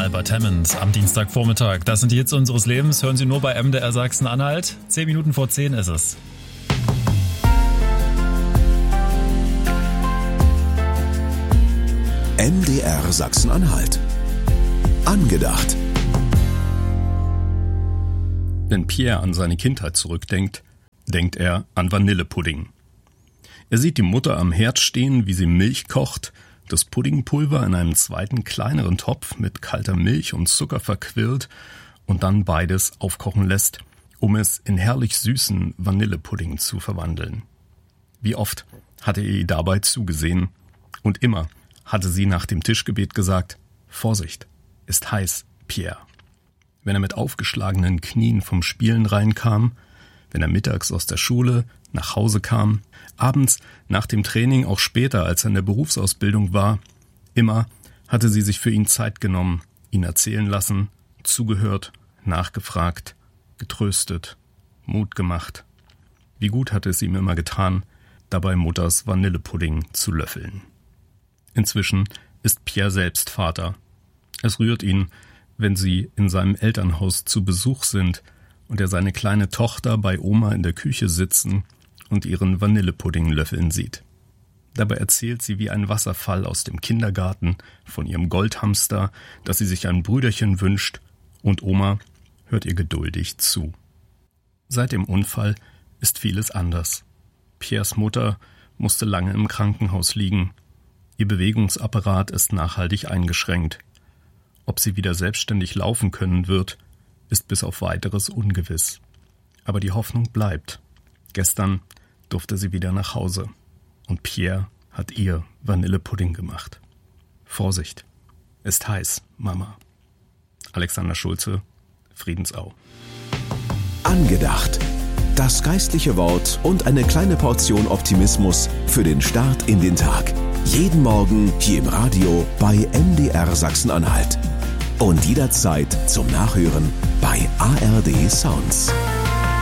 Albert Hammond am Dienstagvormittag. Das sind die Hits unseres Lebens. Hören Sie nur bei MDR Sachsen-Anhalt. 10 Minuten vor 10 ist es. MDR Sachsen-Anhalt. Angedacht. Wenn Pierre an seine Kindheit zurückdenkt, denkt er an Vanillepudding. Er sieht die Mutter am Herd stehen, wie sie Milch kocht, das Puddingpulver in einem zweiten, kleineren Topf mit kalter Milch und Zucker verquirlt und dann beides aufkochen lässt, um es in herrlich süßen Vanillepudding zu verwandeln. Wie oft hatte er ihr dabei zugesehen und immer hatte sie nach dem Tischgebet gesagt: Vorsicht, ist heiß, Pierre. Wenn er mit aufgeschlagenen Knien vom Spielen reinkam, wenn er mittags aus der Schule nach Hause kam, abends nach dem Training, auch später, als er in der Berufsausbildung war, immer hatte sie sich für ihn Zeit genommen, ihn erzählen lassen, zugehört, nachgefragt, getröstet, Mut gemacht. Wie gut hatte es ihm immer getan, dabei Mutters Vanillepudding zu löffeln. Inzwischen ist Pierre selbst Vater. Es rührt ihn, wenn sie in seinem Elternhaus zu Besuch sind und er seine kleine Tochter bei Oma in der Küche sitzen und ihren Vanillepudding löffeln sieht. Dabei erzählt sie wie ein Wasserfall aus dem Kindergarten von ihrem Goldhamster, dass sie sich ein Brüderchen wünscht, und Oma hört ihr geduldig zu. Seit dem Unfall ist vieles anders. Pierres Mutter musste lange im Krankenhaus liegen. Ihr Bewegungsapparat ist nachhaltig eingeschränkt. Ob sie wieder selbstständig laufen können wird, ist bis auf Weiteres ungewiss. Aber die Hoffnung bleibt. Gestern durfte sie wieder nach Hause. Und Pierre hat ihr Vanillepudding gemacht. Vorsicht, ist heiß, Mama. Alexander Schulze, Friedensau. Angedacht. Das geistliche Wort und eine kleine Portion Optimismus für den Start in den Tag. Jeden Morgen hier im Radio bei MDR Sachsen-Anhalt. Und jederzeit zum Nachhören bei ARD Sounds.